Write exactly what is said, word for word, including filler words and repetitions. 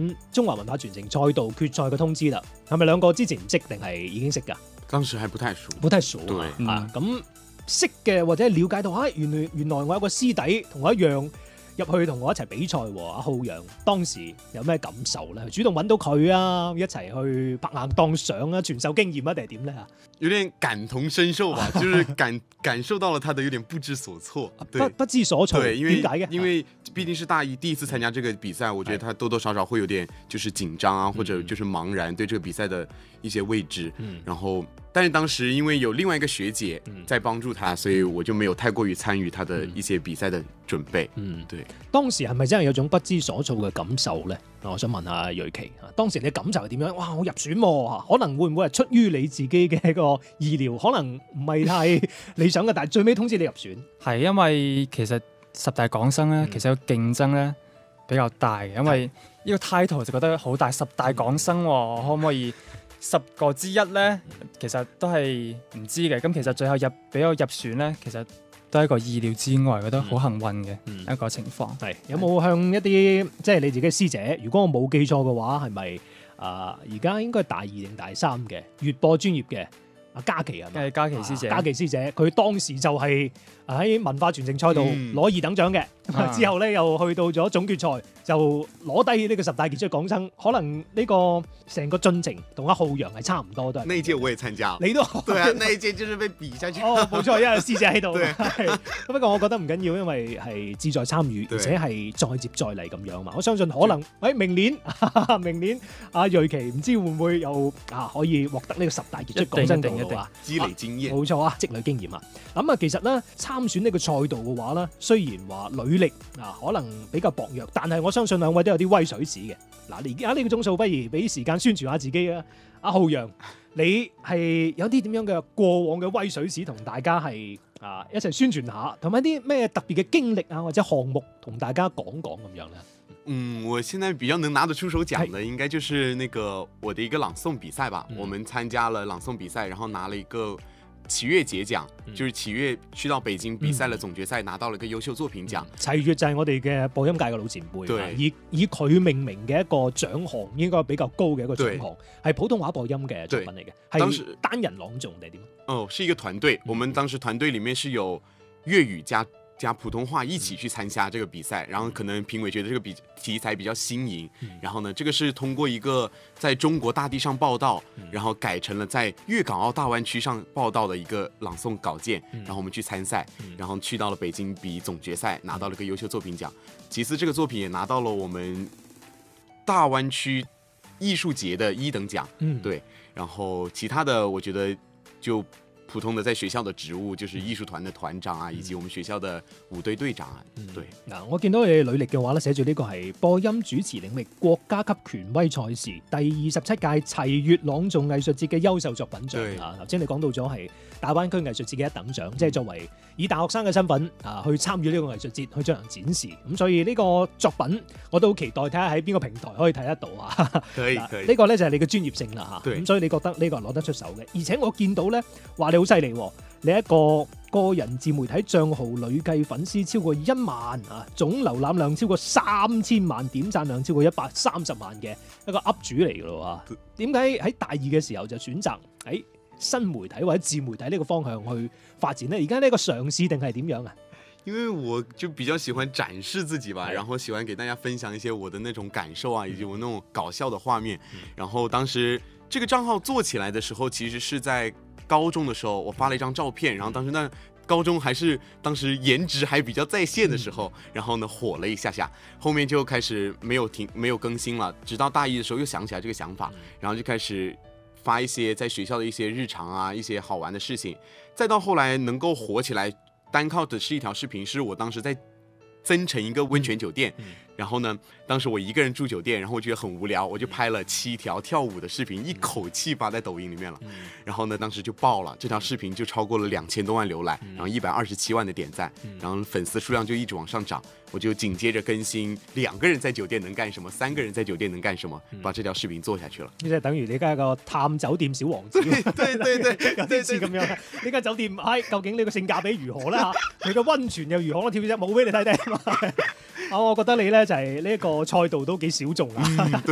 緊中華文化傳承賽道決賽嘅通知啦。係咪兩個之前唔識定係已經識㗎？ 當時還不太熟， 不太熟對啊。咁識嘅或者了解到啊，原來原來我有個師弟同我一樣入去同我一齊比賽喎。阿浩洋當時有咩感受咧？主動揾到佢啊，一齊去拍硬檔相啊，傳授經驗啊，定係點咧？ 有點感同身受吧，就是感感受到了他的有點不知所措， 不不知所措。 對，因為點解嘅？ 因為畢竟是大一第一次參加這個比賽，我覺得他多多少少會有點就是緊張啊，或者就是茫然對這個比賽的一些位置。嗯，然後但是當時因為有另外一個學姐在幫助他，所以我就沒有太過於參與他的一些比賽的準備。嗯，對。當時係咪真係有種不知所措嘅感受呢？我想問下瑞琪，當時你嘅感受係點樣？哇！我入選喎，可能會唔會係出於你自己嘅一個意料？可能唔係太理想嘅，但係最尾通知你入選。 係因為其實十大港生咧，其實個競爭咧比較大嘅，因為呢個 title 就覺得好大，十大港生喎，可唔可以十個之一咧？其實都係唔知嘅。咁其實最後入俾我入選咧，其實都係一個意料之外，覺得好幸運嘅一個情況。係、 嗯嗯、有冇向一啲即係你自己師姐？如果我冇記錯嘅話，係咪啊？而家應該係大二定大三嘅粵播專業嘅阿嘉琪啊？ 係嘉琪師姐， 嘉琪師姐佢當時就係喺文化傳承賽道攞二等獎嘅，嗯、之後咧又去到咗總決賽，就攞低呢個十大傑出港生。可能呢個成個進程同阿浩洋係差唔多都係。 那一屆我也參加， 你都對啊，那一屆就是被比下去。 哦，冇錯，因為師姐喺度。係，不過我覺得唔緊要，因為係志在參與，而且係再接再厲咁樣嘛。我相信可能喺、哎、明年，明年阿瑞琪唔知會唔會又啊可以獲得呢個十大傑出港生嘅話， 積累經驗。 冇錯啊，積累經驗啊。咁啊，其實咧參選呢個賽道嘅話咧，雖然話履歷啊可能比較薄弱，但係我相信兩位都有啲威水史嘅。嗱，而家呢個鐘數，不如俾時間宣傳下自己啊！阿浩洋，你係有啲點樣嘅過往嘅威水史同大家係啊一齊宣傳下，同埋啲咩特別嘅經歷啊或者項目同大家講講咁樣咧？ 嗯，我現在比較能拿得出手講的，應該就是那個我的一個朗誦比賽吧。我們參加了朗誦比賽，然後拿了一個齊悅節獎，就是齊悅去到北京比賽了總決賽，拿到了一個優秀作品獎。齊悅就係我哋嘅播音界嘅老前輩，對，以以佢命名嘅一個獎項，應該比較高嘅一個獎項，係普通話播音嘅作品嚟嘅，係單人朗誦定係點？哦，是一個團隊，我們當時團隊裡面是有粵語加加普通話一起去參加這個比賽，然後可能評委覺得這個比題材比較新穎，然後呢，這個是通過一個在中國大地上報道，然後改成了在粵港澳大灣區上報道的一個朗誦稿件，然後我們去參賽，然後去到了北京比總決賽，拿到了個優秀作品獎。其次，這個作品也拿到了我們大灣區藝術節的一等獎，嗯，對。然後其他的，我覺得就普通的在學校的職務，就是藝術團的團長啊，以及我們學校的舞隊隊長啊。對，嗱、嗯，我見到你履歷嘅話咧，寫住呢個係播音主持領域國家級權威賽事第二十七屆齊悅朗誦藝術節嘅優秀作品獎啊。頭先你講到咗係大灣區藝術節嘅一等獎，即係作為以大學生嘅身份啊去參與呢個藝術節去進行展示。咁所以呢個作品我都好期待睇下喺邊個平台可以睇得到啊。可以，可以。呢個咧就係你嘅專業性啦嚇。咁所以你覺得呢個係攞得出手嘅，而且我見到咧話你好犀利喎！你一個個人自媒體賬號累計粉絲超過一萬啊，總瀏覽量超過三千萬，點讚量超過一百三十萬嘅一個 up 主嚟嘅咯喎。點解喺大二嘅時候就選擇喺新媒體或者自媒體呢個方向去發展呢？而家呢個嘗試定係點樣啊？因為我就比較喜歡展示自己吧，然後喜歡給大家分享一些我的那種感受啊，以及我那種搞笑的畫面。然後當時這個賬號做起來的時候，其實是在高中的時候，我發了一張照片，然後當時那高中還是當時顏值還比較在線的時候，然後呢火了一下下，後面就開始沒有停沒有更新了，直到大一的時候又想起來這個想法，然後就開始發一些在學校的一些日常啊，一些好玩的事情，再到後來能夠火起來，單靠的是一條視頻，是我當時在增城一個溫泉酒店，然後呢，當時我一個人住酒店，然後我覺得很無聊，我就拍了七條跳舞的視頻，一口氣發在抖音裡面了。然後呢，當時就爆了，這條視頻就超過了兩千多萬瀏覽，然後一百二十七萬的點讚，然後粉絲數量就一直往上漲。我就緊接着更新兩個人在酒店能幹什麼，三個人在酒店能幹什麼，把這條視頻做下去了。即係等於你而家一個探酒店小王子，對對對對，有啲似咁樣。呢間酒店，唉，究竟呢個性價比如何咧？嚇，佢嘅溫泉又如何？我跳隻舞俾你睇睇。啊，我覺得你咧就係呢一個賽道都幾小眾啊。